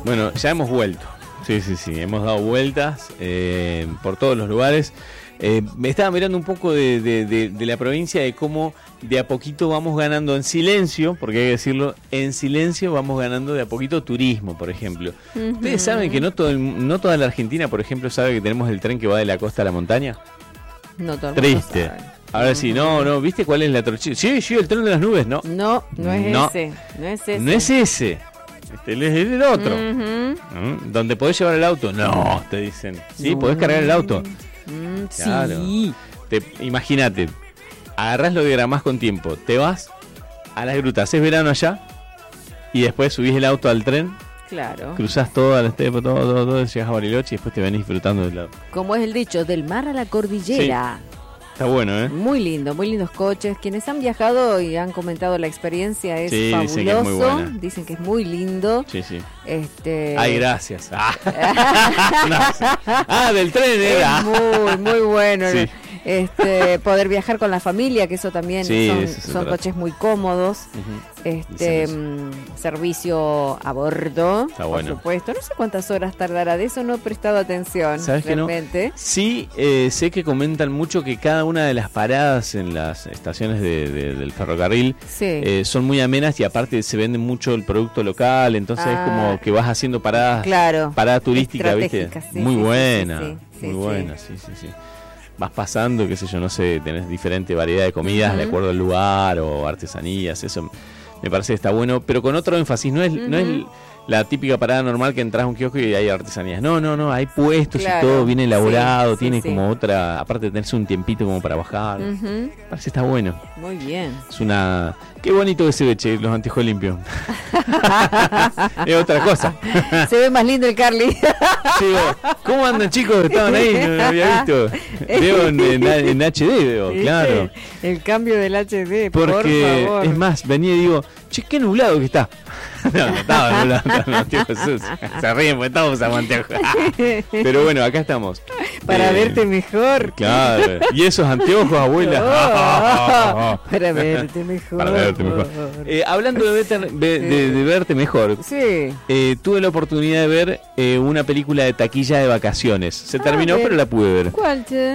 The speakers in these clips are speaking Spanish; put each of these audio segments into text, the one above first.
Bueno, ya hemos vuelto. Sí, hemos dado vueltas por todos los lugares. Me estaba mirando un poco de la provincia, de cómo de a poquito vamos ganando en silencio, porque hay que decirlo, en silencio vamos ganando de a poquito turismo, por ejemplo. Uh-huh. ¿Ustedes saben que no toda la Argentina, por ejemplo, sabe que tenemos el tren que va de la costa a la montaña? No todo el mundo Triste. sabe. Ahora sí, no, ¿viste cuál es la trochita? Sí, el tren de las nubes, ¿no? No es ese. No es ese. Es el otro. Uh-huh. ¿Dónde podés llevar el auto? No, te dicen. Sí, podés cargar el auto. Claro. Sí. Imagínate, agarrás lo diagramás con tiempo, te vas a las grutas, haces verano allá y después subís el auto al tren. Claro. Cruzás toda la estepa, todo, llegas a Bariloche y después te venís disfrutando del lado. Como es el dicho, del mar a la cordillera. Sí. Está bueno, ¿eh? Muy lindo, muy lindos coches. Quienes han viajado y han comentado la experiencia es fabuloso. Dicen que es muy buena. Dicen que es muy lindo. Sí. Ay, gracias. Del tren era. Es muy bueno. Sí. Poder viajar con la familia, que eso también son coches muy cómodos. Uh-huh. Servicio a bordo, está bueno. Por supuesto. No sé cuántas horas tardará, de eso no he prestado atención. ¿Sabes realmente? Que no? Sí, sé que comentan mucho que cada una de las paradas en las estaciones del ferrocarril son muy amenas y aparte se vende mucho el producto local, entonces es como que vas haciendo paradas, parada turística, ¿viste? Muy buena, muy buena, sí. Vas pasando, qué sé yo, no sé, tenés diferente variedad de comidas, uh-huh, de acuerdo al lugar o artesanías, eso me parece que está bueno, pero con otro énfasis, no es la típica parada normal que entras a un kiosco y hay artesanías, no, hay puestos y todo bien elaborado, tiene como otra, aparte de tenerse un tiempito como para bajar, me parece que está bueno. Muy bien. Es una... Qué bonito que se ve, che, los anteojos limpios. Es otra cosa. Se ve más lindo el Carly. ¿Cómo andan, chicos? Estaban ahí, no lo había visto. Veo en HD, claro. El cambio del HD, porque, por favor. Es más, venía y digo, che, qué nublado que está. No estaba nublado, los anteojos sucios. Se ríen porque estamos usando anteojos. Pero bueno, acá estamos. Para verte mejor. Claro. Y esos anteojos, abuela. Para verte mejor. Para verte mejor. Hablando de verte mejor, tuve la oportunidad de ver una película de taquilla de vacaciones. Se terminó, pero la pude ver. ¿Cuál, che?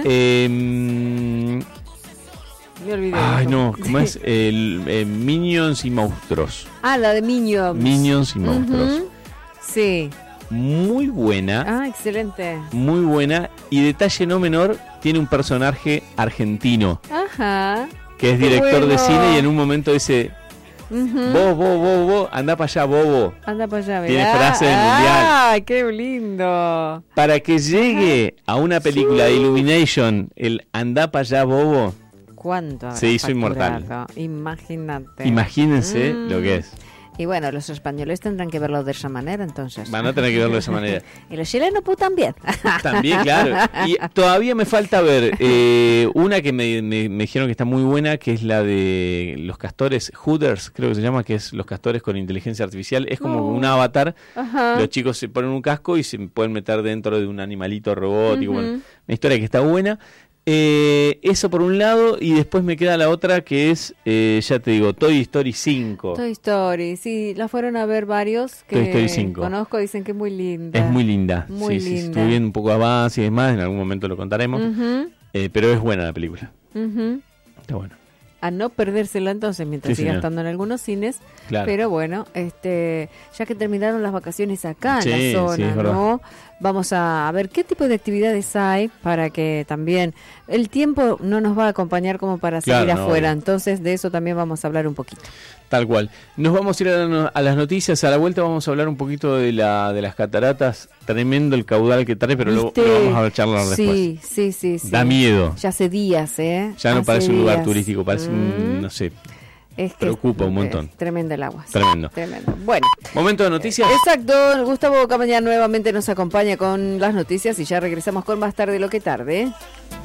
Me olvidé. Ay, no, ¿cómo es? Minions y monstruos. La de Minions. Minions y monstruos. Uh-huh. Sí. Muy buena. Excelente. Muy buena. Y detalle no menor, tiene un personaje argentino. Ajá. Que es director de cine y en un momento dice... Uh-huh. Vos, anda para allá, bobo. Anda para allá, ¿verdad? Tiene frase del mundial. ¡Ah, qué lindo! Para que llegue a una película de Illumination, el anda para allá, bobo. ¿Cuánto? Se hizo inmortal. Imagínate. Imagínense lo que es. Y bueno, los españoles tendrán que verlo de esa manera, entonces. Van a tener que verlo de esa manera. Y los chilenos, pues también. También, claro. Y todavía me falta ver una que me dijeron que está muy buena, que es la de los castores Hooders, creo que se llama, que es los castores con inteligencia artificial. Es como un avatar. Ajá. Los chicos se ponen un casco y se pueden meter dentro de un animalito robótico. Uh-huh. Bueno, una historia que está buena. Eso por un lado, y después me queda la otra que es, ya te digo, Toy Story 5. Toy Story, sí, la fueron a ver varios que Toy Story 5. Conozco, dicen que es muy linda. Es muy linda, muy linda. Estuve viendo un poco de avance y demás, en algún momento lo contaremos, uh-huh, pero es buena la película. Uh-huh. Está bueno. A no perdérsela entonces mientras siga estando en algunos cines, claro. Pero bueno, ya que terminaron las vacaciones acá en la zona, ¿no? Vamos a ver qué tipo de actividades hay para que también el tiempo no nos va a acompañar como para salir afuera, entonces de eso también vamos a hablar un poquito. Tal cual. Nos vamos a ir a las noticias, a la vuelta vamos a hablar un poquito de las cataratas, tremendo el caudal que trae, pero lo vamos a charlar después. Sí. Da miedo. Ya hace días, Ya no parece un lugar turístico, parece no sé. Es que preocupa un montón. Tremendo el agua. Tremendo. Bueno. Momento de noticias. Exacto. Gustavo Cabaña nuevamente nos acompaña con las noticias y ya regresamos con Más Tarde lo que Tarde.